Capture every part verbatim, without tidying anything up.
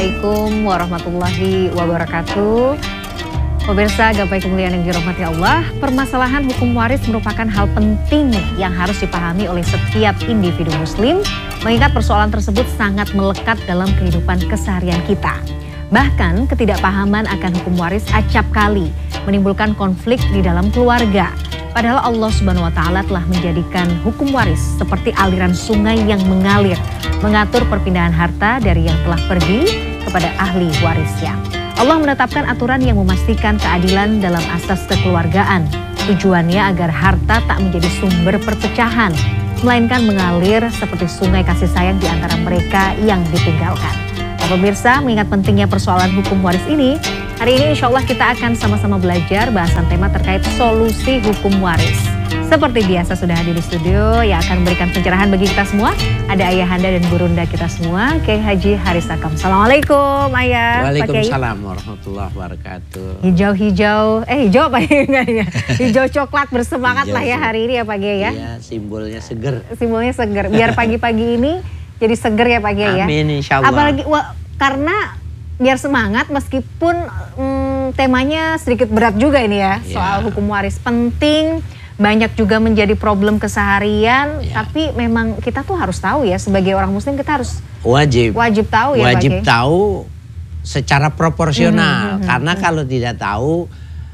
Assalamualaikum warahmatullahi wabarakatuh. Pemirsa gapai kemuliaan yang dirahmati Allah, permasalahan hukum waris merupakan hal penting yang harus dipahami oleh setiap individu muslim, mengingat persoalan tersebut sangat melekat dalam kehidupan keseharian kita. Bahkan ketidakpahaman akan hukum waris acap kali menimbulkan konflik di dalam keluarga. Padahal Allah Subhanahu wa Ta'ala telah menjadikan hukum waris seperti aliran sungai yang mengalir, mengatur perpindahan harta dari yang telah pergi kepada ahli warisnya. Allah menetapkan aturan yang memastikan keadilan dalam asas kekeluargaan. Tujuannya agar harta tak menjadi sumber perpecahan, melainkan mengalir seperti sungai kasih sayang di antara mereka yang ditinggalkan. Nah, pemirsa, mengingat pentingnya persoalan hukum waris ini, hari ini insya Allah kita akan sama-sama belajar bahasan tema terkait solusi hukum waris. Seperti biasa sudah hadir di studio yang akan memberikan pencerahan bagi kita semua. Ada Ayahanda dan Burunda kita semua, Kiai Haji Haris Akam. Assalamualaikum Ayah. Waalaikumsalam warahmatullahi wabarakatuh. Hijau-hijau, eh hijau apa ya? Hijau coklat bersemangat hijau, lah ya hari ini ya Pak Kiai ya. Iya, simbolnya seger. Simbolnya seger, biar pagi-pagi ini jadi seger ya Pak Kiai ya. Amin insya Allah. Apalagi wah, karena biar semangat meskipun hmm, temanya sedikit berat juga ini ya, ya. Soal hukum waris penting. Banyak juga menjadi problem keseharian, ya. Tapi memang kita tuh harus tahu ya, sebagai orang muslim kita harus wajib wajib tahu ya wajib Pak, tahu secara proporsional. Mm-hmm. Karena mm-hmm. kalau tidak tahu,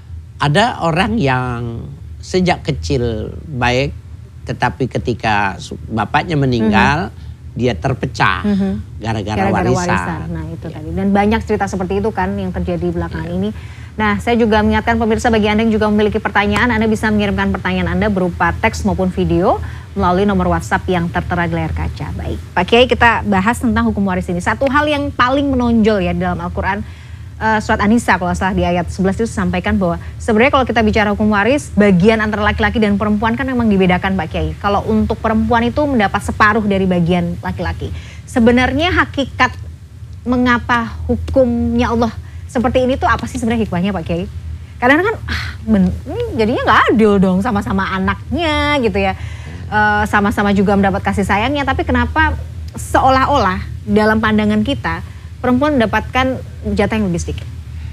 ada orang yang sejak kecil baik, tetapi ketika bapaknya meninggal mm-hmm. dia terpecah mm-hmm. gara-gara, gara-gara warisan. warisan. Nah itu ya. tadi, dan banyak cerita seperti itu kan yang terjadi belakangan ya. ini. Nah, saya juga mengingatkan pemirsa, bagi Anda yang juga memiliki pertanyaan, Anda bisa mengirimkan pertanyaan Anda berupa teks maupun video melalui nomor WhatsApp yang tertera di layar kaca. Baik, Pak Kiai, kita bahas tentang hukum waris ini. Satu hal yang paling menonjol ya dalam Al-Quran, uh, surat An-Nisa kalau salah di ayat sebelas itu disampaikan bahwa sebenarnya kalau kita bicara hukum waris, bagian antara laki-laki dan perempuan kan memang dibedakan Pak Kiai. Kalau untuk perempuan itu mendapat separuh dari bagian laki-laki. Sebenarnya hakikat mengapa hukumnya Allah seperti ini tuh apa sih sebenarnya hikmahnya Pak Kiai? Kadang kan ah, ben, ini jadinya nggak adil dong, sama-sama anaknya gitu ya, e, sama-sama juga mendapat kasih sayangnya, tapi kenapa seolah-olah dalam pandangan kita perempuan mendapatkan jatah yang lebih sedikit?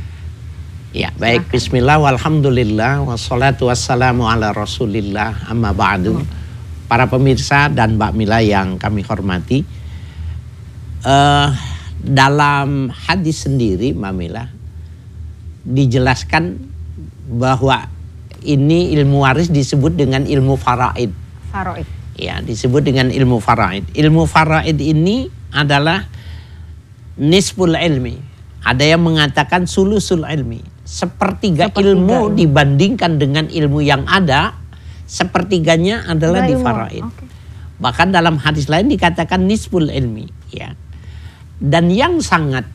Ya baik, silahkan. Bismillah, walhamdulillah, wassalatu wassalamu ala rasulillah, amma ba'du. Hmm. Para pemirsa dan Mbak Mila yang kami hormati, uh, dalam hadis sendiri Mbak Mila dijelaskan bahwa ini ilmu waris disebut dengan ilmu faraid. Faraid. Ya, disebut dengan ilmu faraid. Ilmu faraid ini adalah nisful ilmi. Ada yang mengatakan sulusul ilmi. Sepertiga, Sepertiga ilmu ilmu dibandingkan dengan ilmu yang ada, sepertiganya adalah Bila di faraid. Okay. Bahkan dalam hadis lain dikatakan nisful ilmi, ya. Dan yang sangat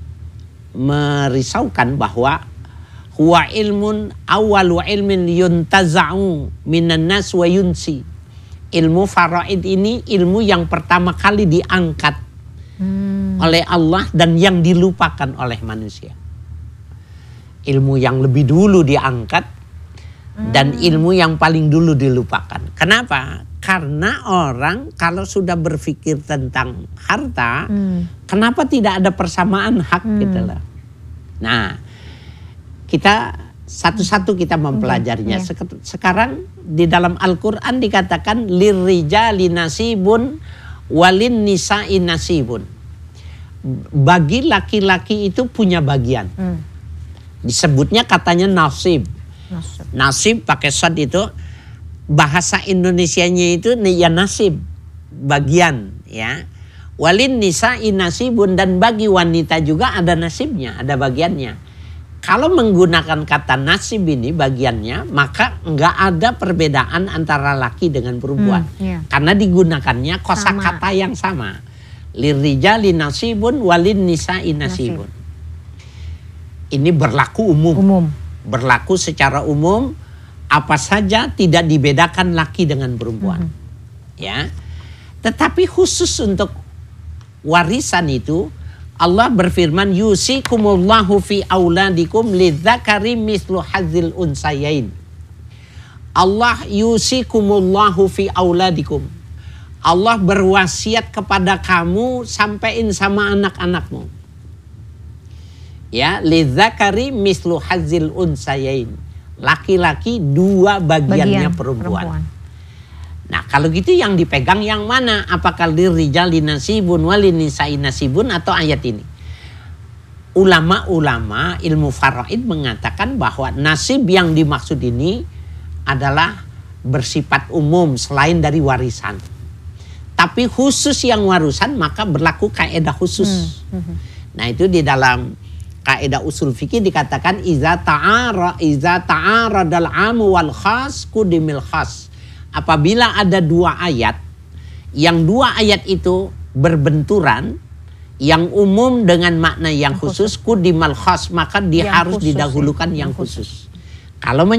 merisaukan bahwa huwa ilmun awwalu ilmin yuntaza'u minan nas wa yunsi. Ilmu faraid ini ilmu yang pertama kali diangkat hmm. oleh Allah dan yang dilupakan oleh manusia. Ilmu yang lebih dulu diangkat hmm. dan ilmu yang paling dulu dilupakan. Kenapa? Karena orang kalau sudah berpikir tentang harta, hmm. kenapa tidak ada persamaan hak hmm. gitu loh. Nah, kita satu-satu kita mempelajarinya. Hmm. Yeah. Sekarang di dalam Al-Quran dikatakan lirrijali nasibun walin nisa'i nasibun. Bagi laki-laki itu punya bagian. Hmm. Disebutnya katanya nasib. Nasib, nasib pakai shad itu. Bahasa Indonesianya itu ya nasib, bagian ya. Walin nisa'i nasibun, dan bagi wanita juga ada nasibnya, ada bagiannya. Kalau menggunakan kata nasib ini bagiannya, maka enggak ada perbedaan antara laki dengan perempuan. Hmm, yeah. Karena digunakannya kosakata yang sama. Lirijali nasibun walin nisa'i nasibun. Nasib. Ini berlaku umum. umum. Berlaku secara umum. Apa saja tidak dibedakan laki dengan perempuan, mm-hmm. ya. Tetapi khusus untuk warisan itu Allah berfirman yusikumullahu fi auladikum lidzakari mislu hadzil unsayain. Allah yusikumullahu fi auladikum. Allah berwasiat kepada kamu, sampaiin sama anak-anakmu. Ya, lidzakari mislu hazil unsayain. Laki-laki dua bagiannya Bagian perempuan. perempuan. Nah, kalau gitu yang dipegang yang mana? Apakah lirijali nasibun walinisai nasibun atau ayat ini? Ulama-ulama ilmu faraid mengatakan bahwa nasib yang dimaksud ini adalah bersifat umum selain dari warisan. Tapi khusus yang warisan maka berlaku kaidah khusus. Hmm. Hmm. Nah, itu di dalam kaidah usul fikih dikatakan iza ta'ara iza ta'aradal amu wal khas kudimil khas. Apabila ada dua ayat, yang dua ayat itu berbenturan, yang umum dengan makna yang khusus, kudimal khas, maka dia Yang harus khusus, didahulukan ya. yang Yang khusus. Kalau